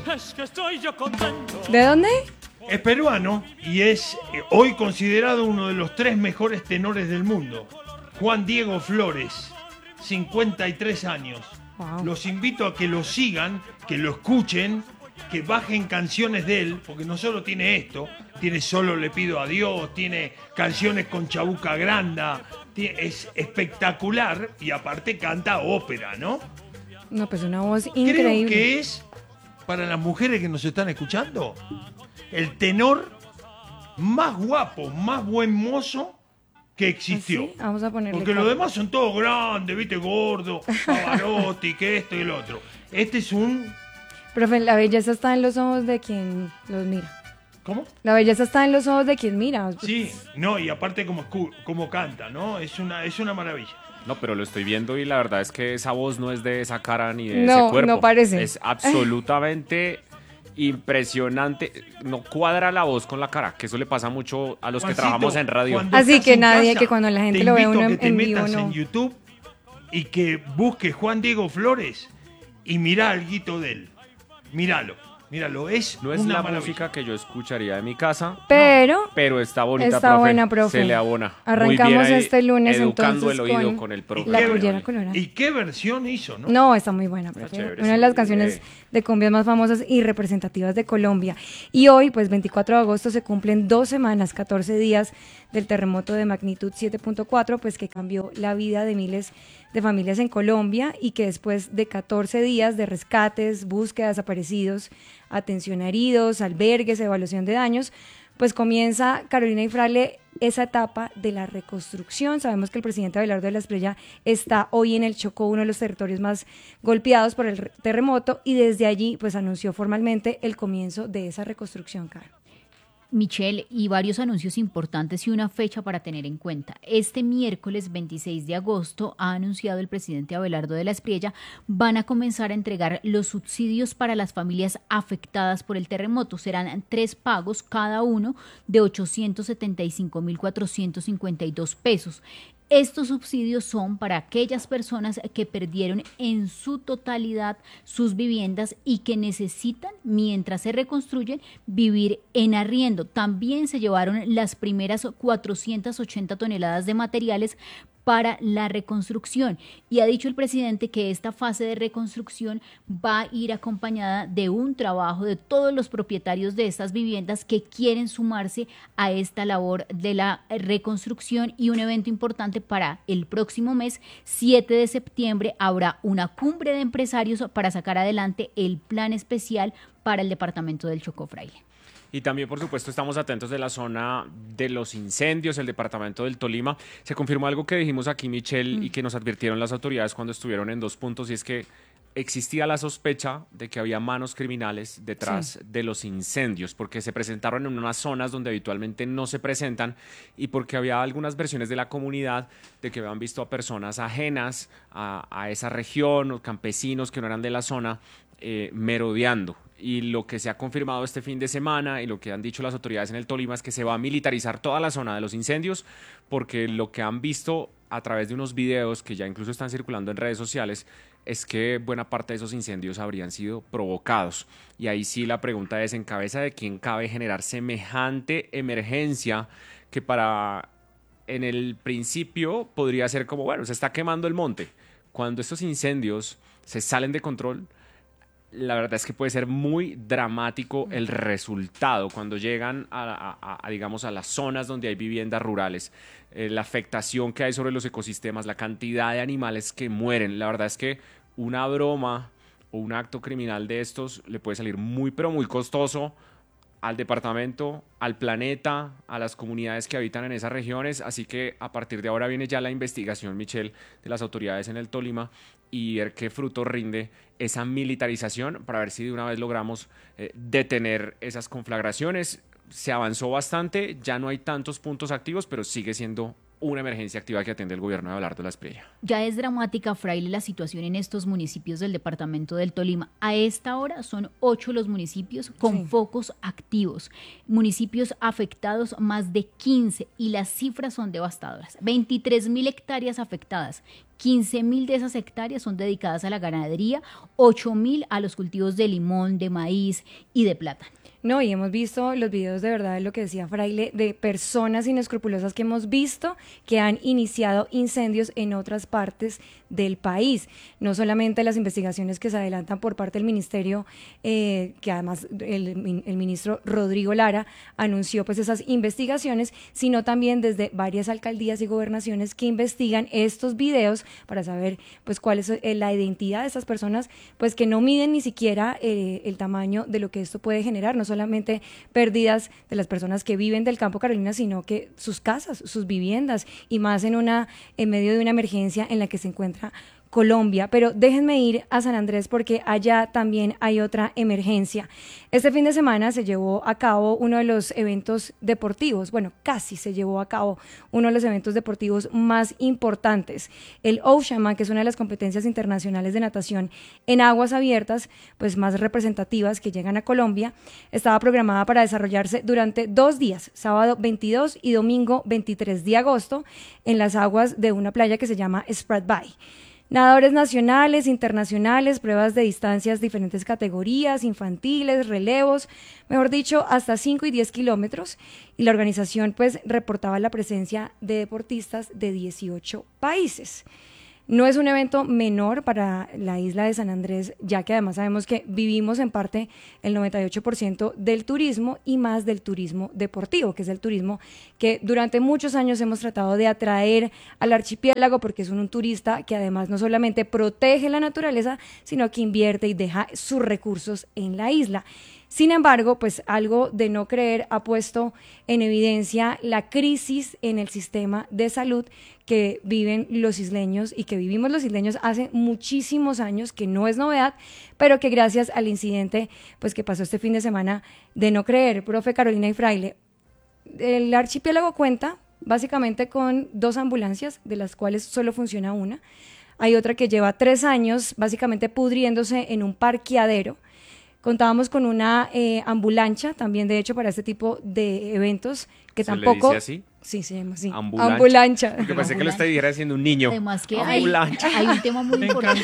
Es que estoy yo contento. ¿De dónde? Es peruano y es hoy considerado uno de los 3 mejores tenores del mundo. Juan Diego Flores, 53 años. Wow. Los invito a que lo sigan, que lo escuchen, que bajen canciones de él, porque no solo tiene esto, tiene Solo le pido a Dios, tiene canciones con Chabuca Granda, es espectacular y aparte canta ópera, ¿no? No, pues una voz Creo increíble. que es, para las mujeres que nos están escuchando, el tenor más guapo, más buen mozo que existió. ¿Ah, sí? Vamos a ponerle Porque cara. los demás son todos grandes, viste, gordo, Pavarotti, que esto y el otro. Este es un... Profe, la belleza está en los ojos de quien los mira. ¿Cómo? La belleza está en los ojos de quien mira. Sí, no, y aparte como canta, ¿no? Es una maravilla. No, pero lo estoy viendo y la verdad es que esa voz no es de esa cara ni de No, ese cuerpo. no parece. Es absolutamente impresionante. No cuadra la voz con la cara, que eso le pasa mucho a los que Juancito, trabajamos en radio. cuando Así estás que en nadie, casa, que cuando la gente te lo ve invito uno a que te en vivo, metas no. en YouTube y que busques Juan Diego Flores y mirá alguito de él. Míralo, es No es una la maravilla. música que yo escucharía en mi casa, Pero está bonita, está profe. buena, profe. Se le abona. Arrancamos Muy bien ahí, este lunes educando entonces el oído con con el profe. La qué- pollera colorada. ¿Y qué versión hizo, no? No, está muy buena, profe. chévere, Una de sí. las canciones de cumbias más famosas y representativas de Colombia. Y hoy, pues 24 de agosto, se cumplen 2 semanas, 14 días del terremoto de magnitud 7.4, pues que cambió la vida de miles de familias en Colombia y que después de 14 días de rescates, búsqueda de desaparecidos, atención a heridos, albergues, evaluación de daños, pues comienza, Carolina y Frale, esa etapa de la reconstrucción. Sabemos que el presidente Abelardo de la Espriella está hoy en el Chocó, uno de los territorios más golpeados por el terremoto, y desde allí pues anunció formalmente el comienzo de esa reconstrucción, Caro. Michelle, y varios anuncios importantes y una fecha para tener en cuenta. Este miércoles 26 de agosto ha anunciado el presidente Abelardo de la Espriella, van a comenzar a entregar los subsidios para las familias afectadas por el terremoto. Serán 3 pagos, cada uno de 875.452 pesos. Estos subsidios son para aquellas personas que perdieron en su totalidad sus viviendas y que necesitan, mientras se reconstruyen, vivir en arriendo. También se llevaron las primeras 480 toneladas de materiales para la reconstrucción. Y ha dicho el presidente que esta fase de reconstrucción va a ir acompañada de un trabajo de todos los propietarios de estas viviendas que quieren sumarse a esta labor de la reconstrucción, y un evento importante para el próximo mes, 7 de septiembre, habrá una cumbre de empresarios para sacar adelante el plan especial para el departamento del Chocó, Fraile. Y también, por supuesto, estamos atentos de la zona de los incendios, el departamento del Tolima. Se confirmó algo que dijimos aquí, Michelle, y que nos advirtieron las autoridades cuando estuvieron en 2 puntos, y es que existía la sospecha de que había manos criminales detrás de los incendios, porque se presentaron en unas zonas donde habitualmente no se presentan y porque había algunas versiones de la comunidad de que habían visto a personas ajenas a esa región, o campesinos que no eran de la zona, merodeando. Y lo que se ha confirmado este fin de semana y lo que han dicho las autoridades en el Tolima es que se va a militarizar toda la zona de los incendios, porque lo que han visto a través de unos videos que ya incluso están circulando en redes sociales es que buena parte de esos incendios habrían sido provocados. Y ahí sí la pregunta es, ¿en cabeza de quién cabe generar semejante emergencia que en el principio podría ser como, bueno, se está quemando el monte? Cuando estos incendios se salen de control, la verdad es que puede ser muy dramático el resultado cuando llegan digamos, a las zonas donde hay viviendas rurales, la afectación que hay sobre los ecosistemas, la cantidad de animales que mueren. La verdad es que una broma o un acto criminal de estos le puede salir muy, pero muy costoso al departamento, al planeta, a las comunidades que habitan en esas regiones. Así que a partir de ahora viene ya la investigación, Michelle, de las autoridades en el Tolima, y ver qué fruto rinde esa militarización para ver si de una vez logramos detener esas conflagraciones. Se avanzó bastante, ya no hay tantos puntos activos, pero sigue siendo una emergencia activa que atiende el gobierno de Abelardo La Espriella. Ya es dramática, Fraile, la situación en estos municipios del departamento del Tolima. A esta hora son 8 los municipios con focos activos, municipios afectados más de 15, y las cifras son devastadoras. 23.000 hectáreas afectadas, 15.000 de esas hectáreas son dedicadas a la ganadería, 8.000 a los cultivos de limón, de maíz y de plátano. No, y hemos visto los videos de verdad de lo que decía Fraile, de personas inescrupulosas que hemos visto que han iniciado incendios en otras partes del país. No solamente las investigaciones que se adelantan por parte del ministerio, que además el ministro Rodrigo Lara anunció pues esas investigaciones, sino también desde varias alcaldías y gobernaciones que investigan estos videos para saber pues cuál es la identidad de estas personas, pues que no miden ni siquiera el tamaño de lo que esto puede generar, no solamente pérdidas de las personas que viven del campo, Carolina, sino que sus casas, sus viviendas, y más en medio de una emergencia en la que se encuentra Colombia. Pero déjenme ir a San Andrés porque allá también hay otra emergencia. Este fin de semana se llevó a cabo uno de los eventos deportivos, bueno, casi se llevó a cabo uno de los eventos deportivos más importantes. El Oceanman, que es una de las competencias internacionales de natación en aguas abiertas, pues más representativas que llegan a Colombia, estaba programada para desarrollarse durante 2 días, sábado 22 y domingo 23 de agosto, en las aguas de una playa que se llama Sprat Bay. Nadadores nacionales, internacionales, pruebas de distancias, diferentes categorías, infantiles, relevos, mejor dicho, hasta 5 y 10 kilómetros. Y la organización pues reportaba la presencia de deportistas de 18 países. No es un evento menor para la isla de San Andrés, ya que además sabemos que vivimos en parte el 98% del turismo y más del turismo deportivo, que es el turismo que durante muchos años hemos tratado de atraer al archipiélago, porque es un turista que además no solamente protege la naturaleza, sino que invierte y deja sus recursos en la isla. Sin embargo, pues algo de no creer ha puesto en evidencia la crisis en el sistema de salud que viven los isleños y que vivimos los isleños hace muchísimos años, que no es novedad, pero que gracias al incidente pues que pasó este fin de semana de no creer, profe Carolina y Fraile, el archipiélago cuenta básicamente con 2 ambulancias, de las cuales solo funciona una. Hay otra que lleva 3 años básicamente pudriéndose en un parqueadero. Contábamos con una ambulancia también, de hecho, para este tipo de eventos que ¿Se tampoco... le dice así? Sí, se llama así. Ambulancia. Porque pensé que lo estuviera haciendo un niño. Además que hay un tema muy importante.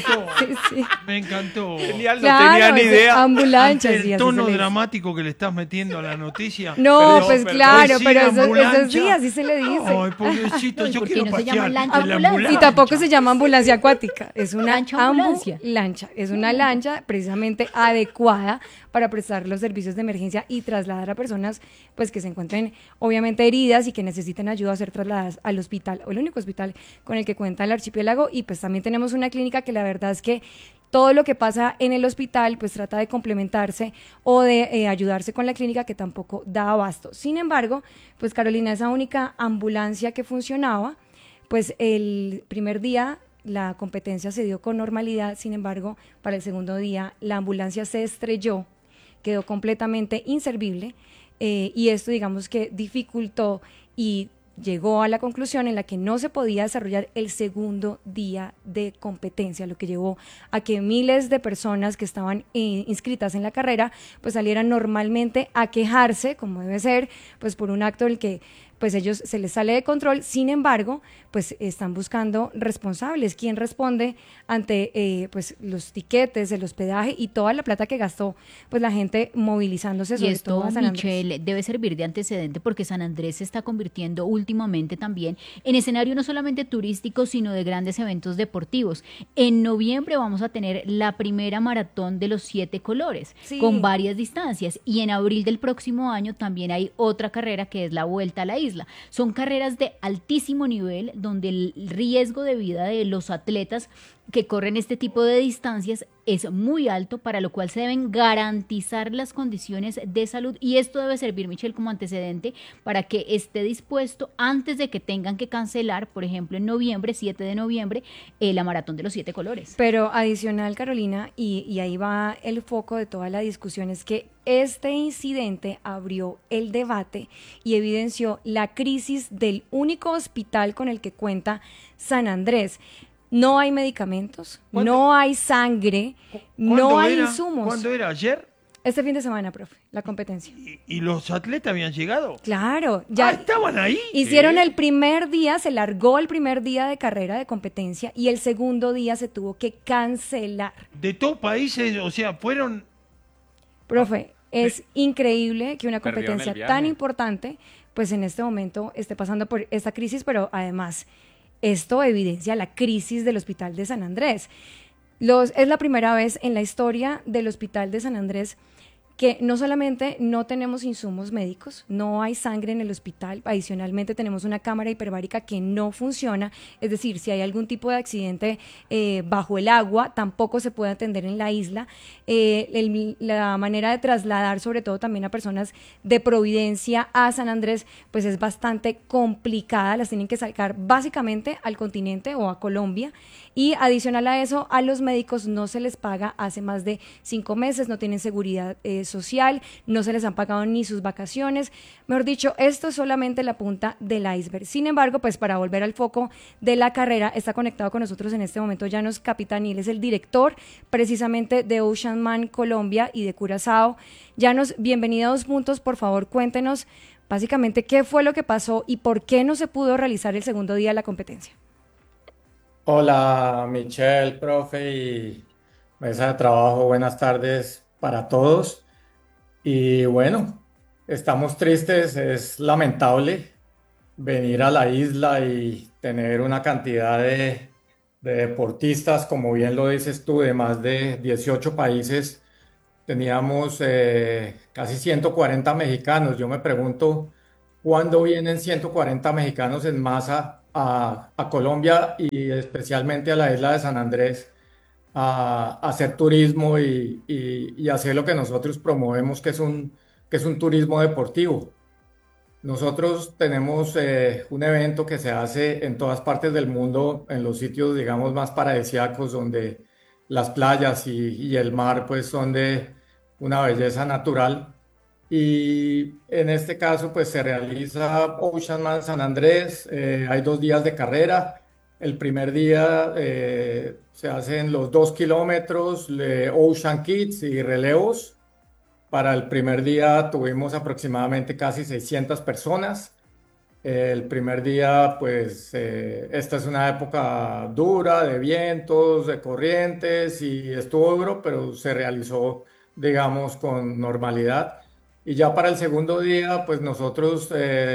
Me encantó. Genial, no Claro, tenía ni idea. Ambulancia, Ante sí, el así tono se le dice. dramático que le estás metiendo a la noticia. No, pues perdón. claro, Sí, pero eso sí, ambulancia. así se le dice. Ay, pobrecito, ¿Y yo por qué quiero no se llama pasear lancha en la ambulancia? Y tampoco se llama ambulancia acuática, es una Lancha ambulancia. lancha, es una lancha precisamente adecuada para prestar los servicios de emergencia y trasladar a personas pues que se encuentren obviamente heridas y que necesiten ayuda a ser trasladadas al hospital, o el único hospital con el que cuenta el archipiélago. Y pues también tenemos una clínica que la verdad es que todo lo que pasa en el hospital pues trata de complementarse o de ayudarse con la clínica, que tampoco da abasto. Sin embargo, pues Carolina, esa única ambulancia que funcionaba, pues el primer día la competencia se dio con normalidad. Sin embargo, para el segundo día la ambulancia se estrelló, quedó completamente inservible, y esto digamos que dificultó y llegó a la conclusión en la que no se podía desarrollar el segundo día de competencia, lo que llevó a que miles de personas que estaban inscritas en la carrera pues salieran normalmente a quejarse, como debe ser, pues por un acto del que pues ellos se les sale de control. Sin embargo, pues están buscando responsables. ¿Quién responde ante pues los tiquetes, el hospedaje y toda la plata que gastó pues la gente movilizándose, Y sobre esto, todo a San Andrés? Michelle, debe servir de antecedente porque San Andrés se está convirtiendo últimamente también en escenario no solamente turístico, sino de grandes eventos deportivos. En noviembre vamos a tener la primera maratón de los 7 colores, Sí. con varias distancias, y en abril del próximo año también hay otra carrera que es la Vuelta a la Isla. Son carreras de altísimo nivel donde el riesgo de vida de los atletas que corren este tipo de distancias es muy alto, para lo cual se deben garantizar las condiciones de salud, y esto debe servir, Michelle, como antecedente para que esté dispuesto antes de que tengan que cancelar, por ejemplo, en noviembre, 7 de noviembre, la Maratón de los 7 Colores. Pero adicional, Carolina, y ahí va el foco de toda la discusión, es que este incidente abrió el debate y evidenció la crisis del único hospital con el que cuenta San Andrés. No hay medicamentos, no hay sangre, no hay insumos. ¿Cuándo era? ¿Ayer? Este fin de semana, profe, la competencia. ¿Y los atletas habían llegado? Claro, ya ¿estaban ahí? hicieron el primer día, se largó el primer día de carrera de competencia y el segundo día se tuvo que cancelar. De todos países, o sea, fueron... Profe, es increíble que una Perdieron competencia el viaje. tan importante, pues en este momento esté pasando por esta crisis, pero además esto evidencia la crisis del Hospital de San Andrés. Es la primera vez en la historia del Hospital de San Andrés que no solamente no tenemos insumos médicos, no hay sangre en el hospital, adicionalmente tenemos una cámara hiperbárica que no funciona, es decir, si hay algún tipo de accidente bajo el agua, tampoco se puede atender en la isla. La manera de trasladar, sobre todo también a personas de Providencia a San Andrés, pues es bastante complicada, las tienen que sacar básicamente al continente o a Colombia, y adicional a eso, a los médicos no se les paga hace más de 5 meses, no tienen seguridad social, no se les han pagado ni sus vacaciones. Mejor dicho, esto es solamente la punta del iceberg. Sin embargo, pues para volver al foco de la carrera, está conectado con nosotros en este momento Llanos Capitanil, es el director precisamente de Ocean Man Colombia y de Curazao. Llanos, bienvenido a Dos Puntos, por favor cuéntenos básicamente qué fue lo que pasó y por qué no se pudo realizar el segundo día de la competencia. Hola Michelle, profe y mesa de trabajo, buenas tardes para todos. Y bueno, estamos tristes, es lamentable venir a la isla y tener una cantidad de deportistas, como bien lo dices tú, de más de 18 países. Teníamos casi 140 mexicanos. Yo me pregunto, ¿cuándo vienen 140 mexicanos en masa a Colombia y especialmente a la isla de San Andrés a hacer turismo y hacer lo que nosotros promovemos, que es un turismo deportivo? Nosotros tenemos un evento que se hace en todas partes del mundo, en los sitios, digamos, más paradisíacos, donde las playas y el mar pues son de una belleza natural. Y en este caso pues se realiza Ocean Man San Andrés. Hay 2 días de carrera. El primer día se hacen los 2 kilómetros, Ocean Kids y relevos. Para el primer día tuvimos aproximadamente casi 600 personas. El primer día, pues, esta es una época dura de vientos, de corrientes y estuvo duro, pero se realizó, digamos, con normalidad. Y ya para el segundo día, pues nosotros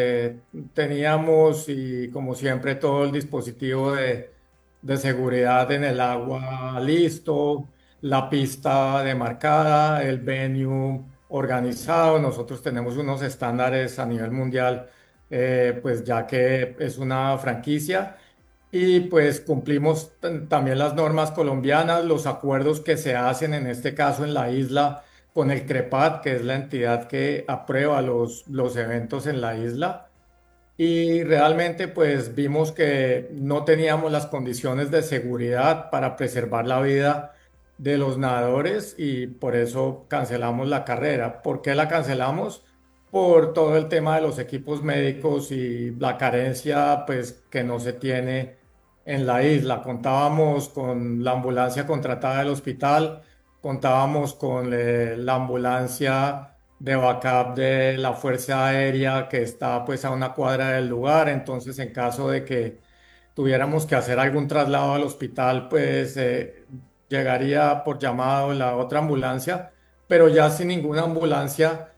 teníamos, y como siempre, todo el dispositivo de seguridad en el agua listo, la pista demarcada, el venue organizado. Nosotros tenemos unos estándares a nivel mundial, pues ya que es una franquicia, y pues cumplimos también las normas colombianas, los acuerdos que se hacen en este caso en la isla con el CREPAT, que es la entidad que aprueba los eventos en la isla. Y realmente pues vimos que no teníamos las condiciones de seguridad para preservar la vida de los nadadores y por eso cancelamos la carrera. ¿Por qué la cancelamos? Por todo el tema de los equipos médicos y la carencia pues que no se tiene en la isla. Contábamos con la ambulancia contratada del hospital, contábamos con la ambulancia de backup de la Fuerza Aérea que está pues a una cuadra del lugar. Entonces, en caso de que tuviéramos que hacer algún traslado al hospital, pues llegaría por llamado la otra ambulancia, pero ya sin ninguna ambulancia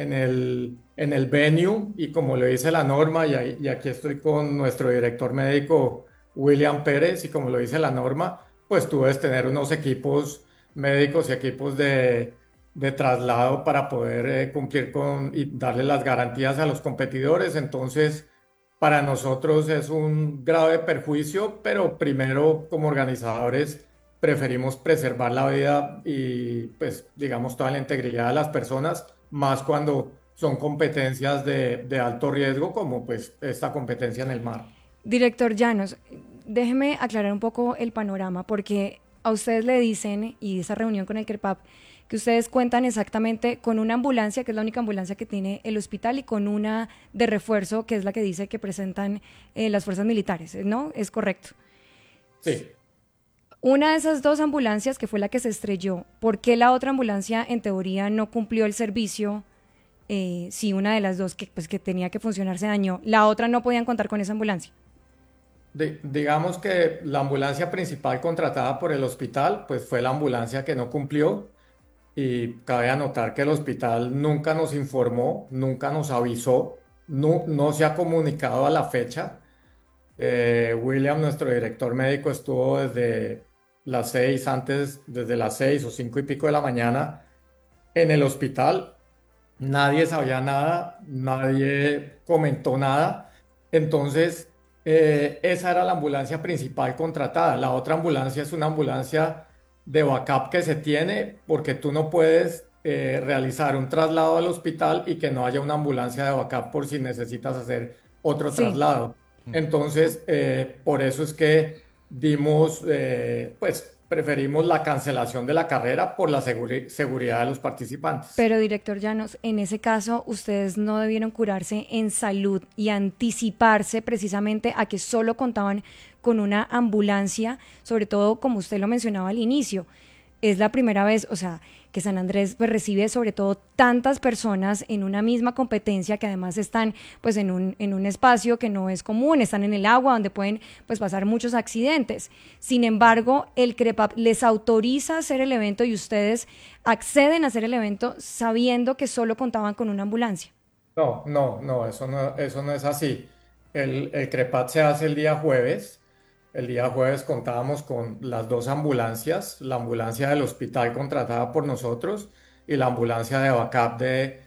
en el venue. Y como le dice la norma, y aquí estoy con nuestro director médico William Pérez, y como lo dice la norma, pues tú debes tener unos equipos médicos y equipos de traslado para poder cumplir con y darle las garantías a los competidores. Entonces, para nosotros es un grave perjuicio, pero primero como organizadores preferimos preservar la vida y pues digamos toda la integridad de las personas, más cuando son competencias de alto riesgo como pues esta competencia en el mar. Director Llanos, déjeme aclarar un poco el panorama, porque a ustedes le dicen, y esa reunión con el CREPAP, que ustedes cuentan exactamente con una ambulancia, que es la única ambulancia que tiene el hospital, y con una de refuerzo, que es la que dice que presentan las fuerzas militares, ¿no? ¿Es correcto? Sí. Una de esas dos ambulancias, que fue la que se estrelló, ¿por qué la otra ambulancia en teoría no cumplió el servicio? Si una de las dos que tenía que funcionar se dañó, la otra no podían contar con esa ambulancia. Digamos que la ambulancia principal contratada por el hospital, pues fue la ambulancia que no cumplió y cabe anotar que el hospital nunca nos informó, nunca nos avisó, no se ha comunicado a la fecha. William, nuestro director médico, estuvo desde las 6 o 5 y pico de la mañana en el hospital. Nadie sabía nada, nadie comentó nada. Entonces, esa era la ambulancia principal contratada. La otra ambulancia es una ambulancia de backup que se tiene porque tú no puedes realizar un traslado al hospital y que no haya una ambulancia de backup por si necesitas hacer otro Sí. traslado. Entonces, por eso es que pues preferimos la cancelación de la carrera por la seguridad de los participantes. Pero, director Llanos, en ese caso, ustedes no debieron curarse en salud y anticiparse precisamente a que solo contaban con una ambulancia, sobre todo como usted lo mencionaba al inicio. Es la primera vez, o sea, que San Andrés pues, recibe sobre todo tantas personas en una misma competencia, que además están pues en un espacio que no es común, están en el agua donde pueden pues pasar muchos accidentes. Sin embargo, el CREPAP les autoriza a hacer el evento y ustedes acceden a hacer el evento sabiendo que solo contaban con una ambulancia. No, eso no es así. El CREPAT se hace el día jueves. El día jueves contábamos con las dos ambulancias, la ambulancia del hospital contratada por nosotros y la ambulancia de backup de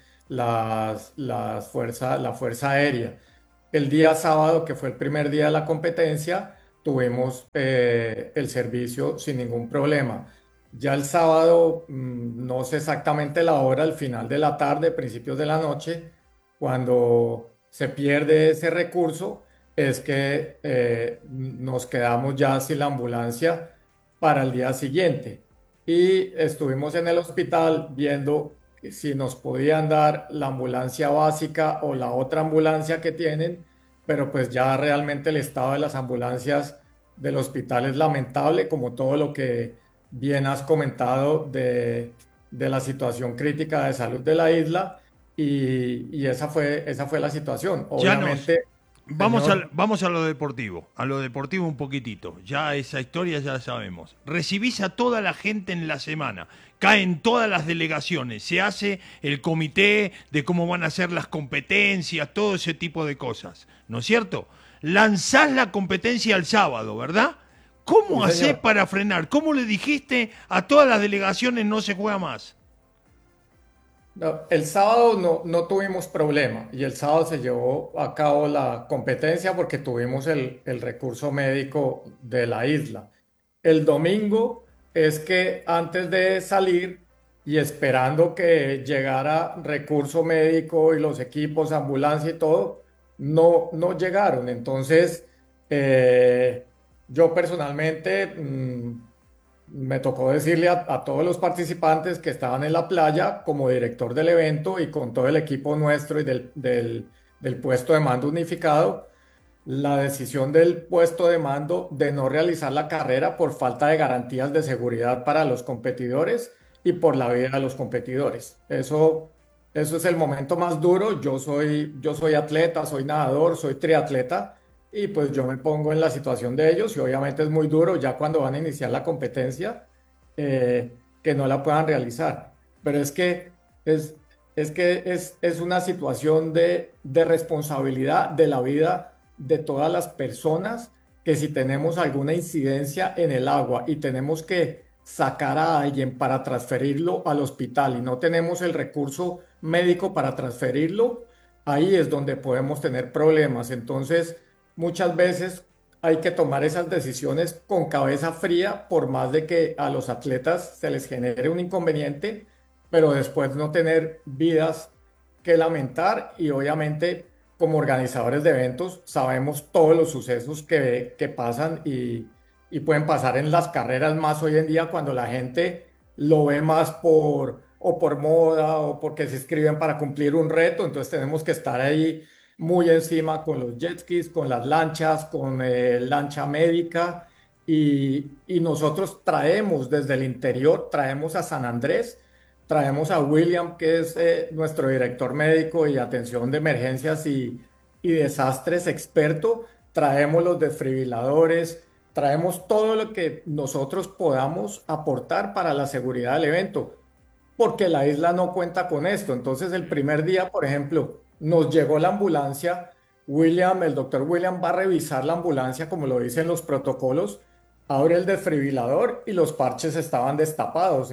la Fuerza Aérea. El día sábado, que fue el primer día de la competencia, tuvimos el servicio sin ningún problema. Ya el sábado, no sé exactamente la hora, al final de la tarde, principios de la noche, cuando se pierde ese recurso, es que nos quedamos ya sin la ambulancia para el día siguiente. Y estuvimos en el hospital viendo si nos podían dar la ambulancia básica o la otra ambulancia que tienen, pero pues ya realmente el estado de las ambulancias del hospital es lamentable, como todo lo que bien has comentado de la situación crítica de salud de la isla, y esa fue la situación. Llanos, Obviamente, señor. vamos a lo deportivo un poquitito. Ya esa historia ya la sabemos. Recibís a toda la gente en la semana, caen todas las delegaciones, se hace el comité de cómo van a ser las competencias, todo ese tipo de cosas, ¿no es cierto? Lanzás la competencia el sábado, ¿verdad? Sí, ¿Cómo hacés señor. para frenar? ¿Cómo le dijiste a todas las delegaciones no se juega más? No, el sábado no tuvimos problema y el sábado se llevó a cabo la competencia porque tuvimos el recurso médico de la isla. El domingo es que antes de salir y esperando que llegara recurso médico y los equipos, ambulancia y todo, no llegaron. Entonces, eh, yo personalmente me tocó decirle a todos los participantes que estaban en la playa, como director del evento y con todo el equipo nuestro y del puesto de mando unificado, la decisión del puesto de mando de no realizar la carrera por falta de garantías de seguridad para los competidores y por la vida de los competidores. Eso es el momento más duro. Yo soy atleta, soy nadador, soy triatleta y pues yo me pongo en la situación de ellos y obviamente es muy duro ya cuando van a iniciar la competencia, que no la puedan realizar. Pero es, es una situación de responsabilidad de la vida de todas las personas, que si tenemos alguna incidencia en el agua y tenemos que sacar a alguien para transferirlo al hospital y no tenemos el recurso médico para transferirlo, ahí es donde podemos tener problemas. Entonces, muchas veces hay que tomar esas decisiones con cabeza fría, por más de que a los atletas se les genere un inconveniente, pero después no tener vidas que lamentar. Y obviamente, como organizadores de eventos, sabemos todos los sucesos que pasan y pueden pasar en las carreras, más hoy en día cuando la gente lo ve más o por moda o porque se inscriben para cumplir un reto. Entonces tenemos que estar ahí muy encima con los jet skis, con las lanchas, con lancha médica. Y nosotros traemos desde el interior, traemos a San Andrés, traemos a William, que es nuestro director médico y atención de emergencias y desastres experto, traemos los desfibriladores, traemos todo lo que nosotros podamos aportar para la seguridad del evento, porque la isla no cuenta con esto. Entonces, el primer día, por ejemplo, nos llegó la ambulancia. William, el doctor William va a revisar la ambulancia como lo dicen los protocolos, abre el desfibrilador y los parches estaban destapados.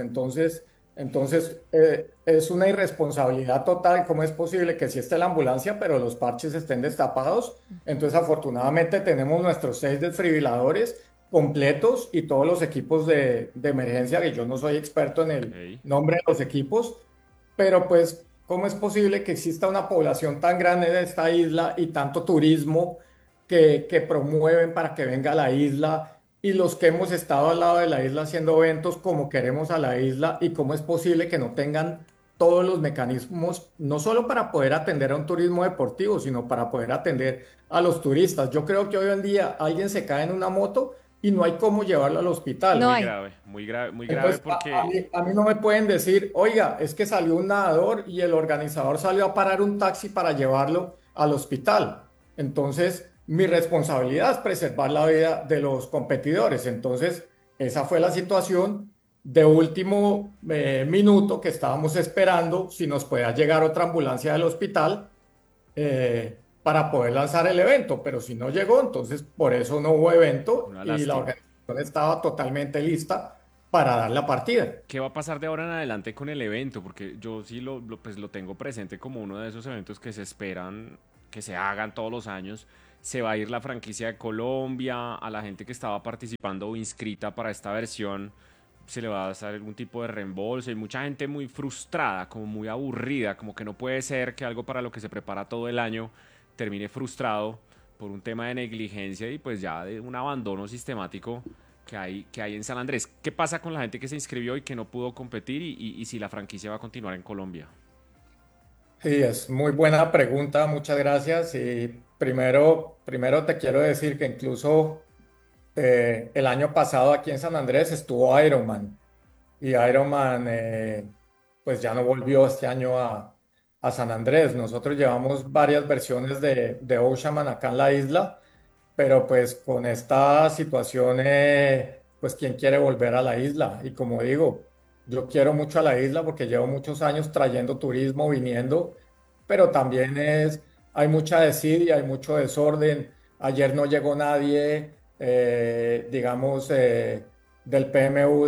Entonces, es una irresponsabilidad total. ¿Cómo es posible que sí esté la ambulancia, pero los parches estén destapados? Entonces, afortunadamente, tenemos nuestros 6 desfibriladores completos y todos los equipos de emergencia, que yo no soy experto en el Ok. nombre de los equipos, pero pues, ¿cómo es posible que exista una población tan grande de esta isla y tanto turismo que promueven para que venga a la isla? Y los que hemos estado al lado de la isla haciendo eventos como queremos a la isla, y cómo es posible que no tengan todos los mecanismos, no solo para poder atender a un turismo deportivo, sino para poder atender a los turistas. Yo creo que hoy en día alguien se cae en una moto y no hay cómo llevarlo al No hospital. hay. Muy grave Entonces, porque a mí no me pueden decir, oiga, es que salió un nadador y el organizador salió a parar un taxi para llevarlo al hospital. Entonces, mi responsabilidad es preservar la vida de los competidores. Entonces, esa fue la situación de último minuto, que estábamos esperando si nos podía llegar otra ambulancia del hospital para poder lanzar el evento. Pero si no llegó, entonces por eso no hubo evento una y la lástima. organización estaba totalmente lista para dar la partida. ¿Qué va a pasar de ahora en adelante con el evento? Porque yo sí pues lo tengo presente como uno de esos eventos que se esperan que se hagan todos los años. Se va a ir la franquicia de Colombia, a la gente que estaba participando o inscrita para esta versión se le va a hacer algún tipo de reembolso. Hay mucha gente muy frustrada, como muy aburrida, como que no puede ser que algo para lo que se prepara todo el año termine frustrado por un tema de negligencia y pues ya de un abandono sistemático que hay en San Andrés. ¿Qué pasa con la gente que se inscribió y que no pudo competir y si la franquicia va a continuar en Colombia? Sí, es muy buena pregunta, muchas gracias. Y primero te quiero decir que incluso el año pasado aquí en San Andrés estuvo Ironman, y Ironman pues ya no volvió este año a San Andrés. Nosotros llevamos varias versiones de Oceanman acá en la isla, pero pues con esta situación, pues quién quiere volver a la isla. Y como digo, yo quiero mucho a la isla porque llevo muchos años trayendo turismo, viniendo, pero también hay mucha desidia, hay mucho desorden. Ayer no llegó nadie, digamos, del PMU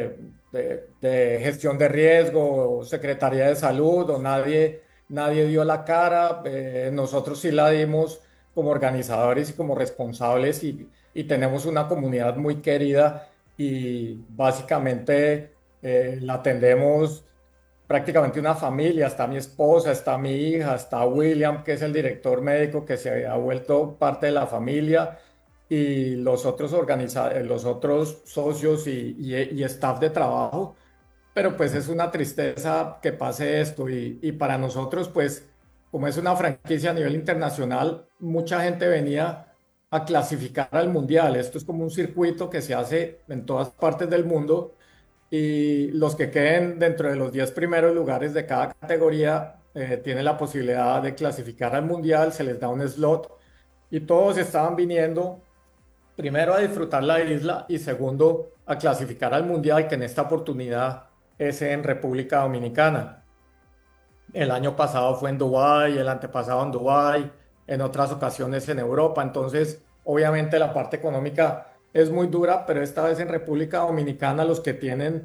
de gestión de riesgo, o Secretaría de Salud, o nadie dio la cara. Nosotros sí la dimos como organizadores y como responsables, y tenemos una comunidad muy querida, y básicamente la atendemos prácticamente una familia. Está mi esposa, está mi hija, está William, que es el director médico, que se ha vuelto parte de la familia, y los otros socios y staff de trabajo. Pero pues es una tristeza que pase esto, y para nosotros, pues como es una franquicia a nivel internacional, mucha gente venía a clasificar al mundial. Esto es como un circuito que se hace en todas partes del mundo, y los que queden dentro de los 10 primeros lugares de cada categoría tienen la posibilidad de clasificar al mundial. Se les da un slot, y todos estaban viniendo primero a disfrutar la isla y segundo a clasificar al mundial, que en esta oportunidad es en República Dominicana. El año pasado fue en Dubái, el antepasado en Dubái, en otras ocasiones en Europa. Entonces, obviamente la parte económica es muy dura, pero esta vez en República Dominicana los que tienen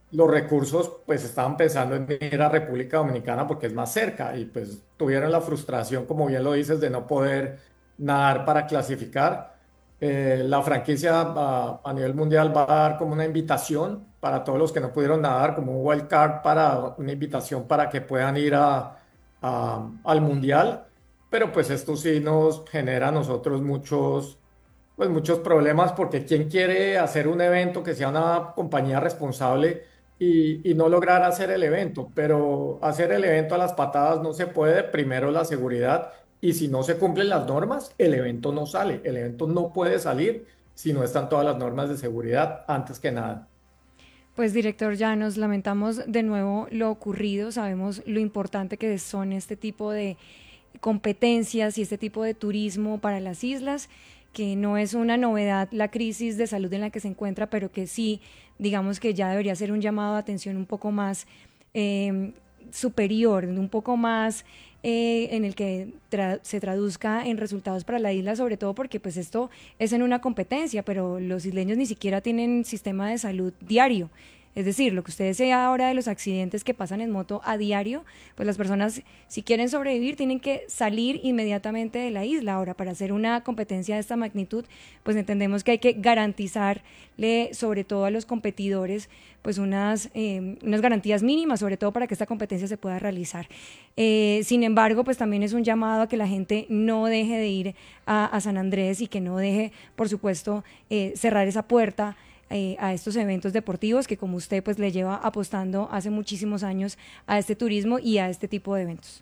los recursos pues estaban pensando en ir a República Dominicana porque es más cerca y pues tuvieron la frustración, como bien lo dices, de no poder nadar para clasificar. La franquicia a nivel mundial va a dar como una invitación para todos los que no pudieron nadar, como un wild card para una invitación para que puedan ir al mundial. Pero pues esto sí nos genera a nosotros muchos problemas porque ¿quién quiere hacer un evento que sea una compañía responsable y no lograr hacer el evento? Pero hacer el evento a las patadas no se puede. Primero la seguridad, y si no se cumplen las normas, el evento no sale. El evento no puede salir si no están todas las normas de seguridad antes que nada. Pues director Llanos, lamentamos de nuevo lo ocurrido, sabemos lo importante que son este tipo de competencias y este tipo de turismo para las islas, que no es una novedad la crisis de salud en la que se encuentra, pero que sí, digamos que ya debería ser un llamado de atención un poco más superior, un poco más en el que se traduzca en resultados para la isla, sobre todo porque pues esto es en una competencia, pero los isleños ni siquiera tienen sistema de salud diario. Es decir, lo que usted decía ahora de los accidentes que pasan en moto a diario, pues las personas, si quieren sobrevivir, tienen que salir inmediatamente de la isla. Ahora, para hacer una competencia de esta magnitud, pues entendemos que hay que garantizarle, sobre todo a los competidores, pues unas garantías mínimas, sobre todo para que esta competencia se pueda realizar. Sin embargo, pues también es un llamado a que la gente no deje de ir a San Andrés y que no deje, por supuesto, cerrar esa puerta a estos eventos deportivos que, como usted pues le lleva apostando hace muchísimos años a este turismo y a este tipo de eventos.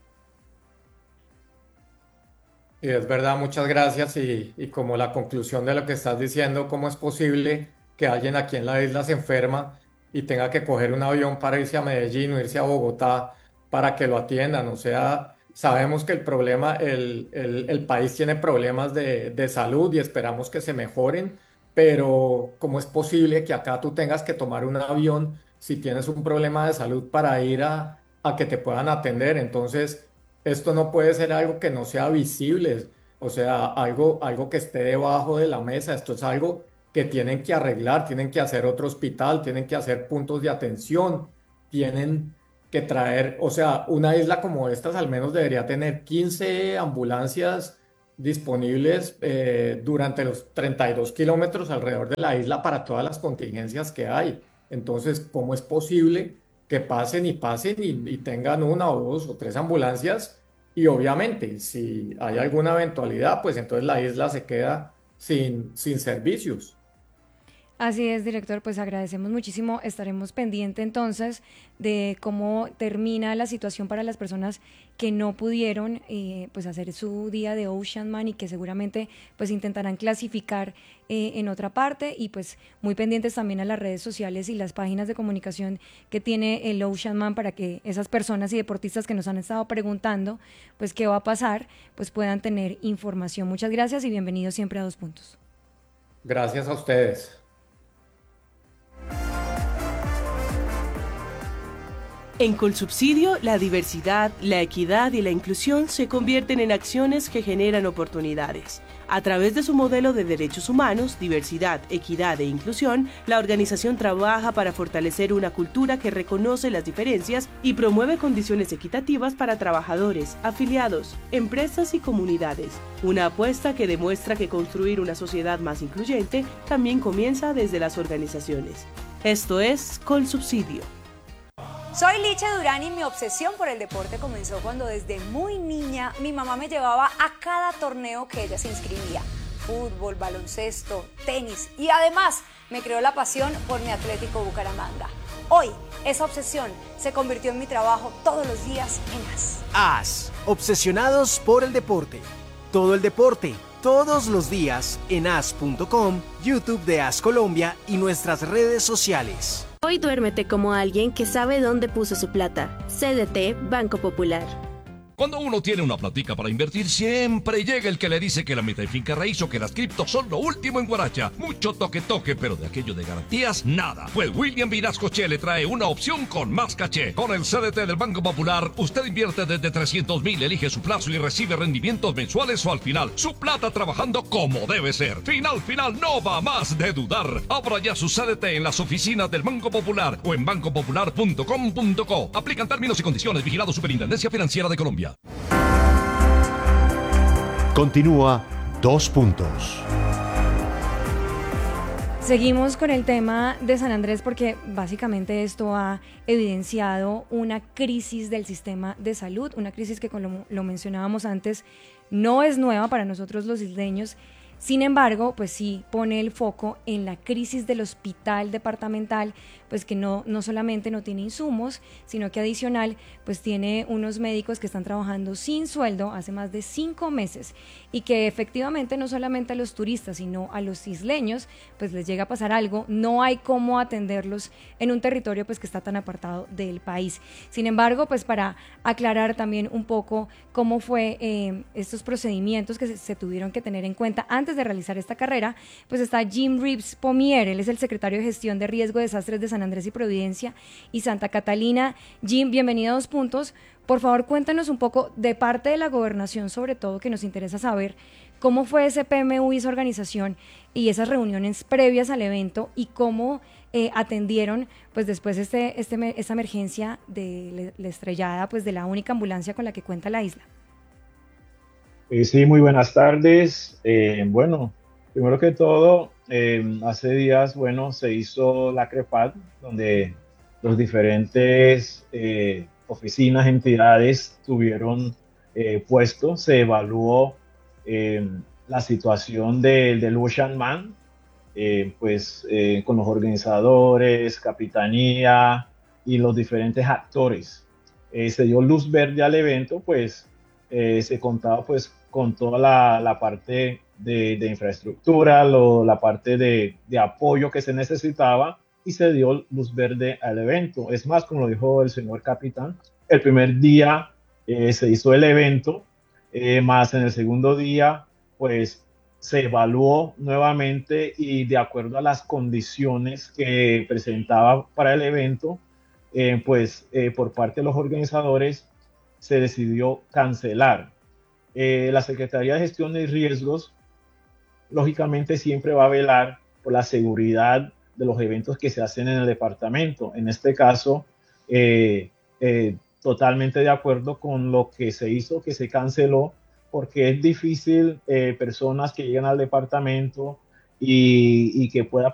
Y es verdad, muchas gracias. Y como la conclusión de lo que estás diciendo, ¿cómo es posible que alguien aquí en la isla se enferma y tenga que coger un avión para irse a Medellín o irse a Bogotá para que lo atiendan? O sea, sabemos que el país tiene problemas de salud y esperamos que se mejoren, pero ¿cómo es posible que acá tú tengas que tomar un avión si tienes un problema de salud para ir a que te puedan atender? Entonces, esto no puede ser algo que no sea visible, o sea, algo que esté debajo de la mesa. Esto es algo que tienen que arreglar, tienen que hacer otro hospital, tienen que hacer puntos de atención, tienen que traer, o sea, una isla como estas al menos debería tener 15 ambulancias disponibles durante los 32 kilómetros alrededor de la isla para todas las contingencias que hay. Entonces, ¿cómo es posible que pasen y tengan una o dos o tres ambulancias? Y obviamente, si hay alguna eventualidad, pues entonces la isla se queda sin servicios. Así es, director, pues agradecemos muchísimo. Estaremos pendientes entonces de cómo termina la situación para las personas que no pudieron pues hacer su día de Ocean Man y que seguramente pues intentarán clasificar en otra parte, y pues muy pendientes también a las redes sociales y las páginas de comunicación que tiene el Ocean Man para que esas personas y deportistas que nos han estado preguntando pues qué va a pasar, pues puedan tener información. Muchas gracias y bienvenidos siempre a Dos Puntos. Gracias a ustedes. En Colsubsidio, la diversidad, la equidad y la inclusión se convierten en acciones que generan oportunidades. A través de su modelo de derechos humanos, diversidad, equidad e inclusión, la organización trabaja para fortalecer una cultura que reconoce las diferencias y promueve condiciones equitativas para trabajadores, afiliados, empresas y comunidades. Una apuesta que demuestra que construir una sociedad más incluyente también comienza desde las organizaciones. Esto es Colsubsidio. Soy Licha Durán y mi obsesión por el deporte comenzó cuando desde muy niña mi mamá me llevaba a cada torneo que ella se inscribía. Fútbol, baloncesto, tenis, y además me creó la pasión por mi Atlético Bucaramanga. Hoy, esa obsesión se convirtió en mi trabajo todos los días en AS. AS, obsesionados por el deporte. Todo el deporte, todos los días en as.com, YouTube de AS Colombia y nuestras redes sociales. Hoy duérmete como alguien que sabe dónde puso su plata. CDT Banco Popular. Cuando uno tiene una platica para invertir, siempre llega el que le dice que la meta y finca raíz o que las criptos son lo último en guaracha. Mucho toque, pero de aquello de garantías, nada. Pues William Vinasco Che le trae una opción con más caché. Con el CDT del Banco Popular, usted invierte desde 300.000, elige su plazo y recibe rendimientos mensuales o al final. Su plata trabajando como debe ser. Final, no va más de dudar. Abra ya su CDT en las oficinas del Banco Popular o en bancopopular.com.co. Aplican términos y condiciones. Vigilado Superintendencia Financiera de Colombia. Continúa 2 puntos. Seguimos con el tema de San Andrés porque básicamente esto ha evidenciado una crisis del sistema de salud, una crisis que, como lo mencionábamos antes, no es nueva para nosotros los isleños. Sin embargo, pues sí pone el foco en la crisis del hospital departamental, pues que no solamente no tiene insumos, sino que adicional, pues tiene unos médicos que están trabajando sin sueldo hace más de 5 meses y que efectivamente no solamente a los turistas, sino a los isleños, pues les llega a pasar algo, no hay cómo atenderlos en un territorio pues que está tan apartado del país. Sin embargo, pues para aclarar también un poco cómo fue estos procedimientos que se tuvieron que tener en cuenta antes de realizar esta carrera, pues está Jim Reeves Pomier, él es el secretario de Gestión de Riesgo de Desastres de San Andrés y Providencia y Santa Catalina. Jim, bienvenido a 2 puntos. Por favor, cuéntanos un poco de parte de la gobernación, sobre todo, que nos interesa saber cómo fue ese PMU y esa organización y esas reuniones previas al evento y cómo atendieron pues después esta emergencia de la estrellada pues de la única ambulancia con la que cuenta la isla. Sí, muy buenas tardes. Bueno, primero que todo, hace días, bueno, se hizo la CREPAD, donde los diferentes oficinas, entidades tuvieron puestos, se evaluó la situación del Ocean Man, con los organizadores, capitanía y los diferentes actores. Se dio luz verde al evento, pues se contaba pues con toda la parte de infraestructura, la parte de apoyo que se necesitaba y se dio luz verde al evento. Es más, como lo dijo el señor capitán, el primer día se hizo el evento, más en el segundo día pues se evaluó nuevamente y de acuerdo a las condiciones que presentaba para el evento, por parte de los organizadores se decidió cancelar. La Secretaría de Gestión de Riesgos, lógicamente, siempre va a velar por la seguridad de los eventos que se hacen en el departamento. En este caso, totalmente de acuerdo con lo que se hizo, que se canceló, porque es difícil personas que llegan al departamento y que pueda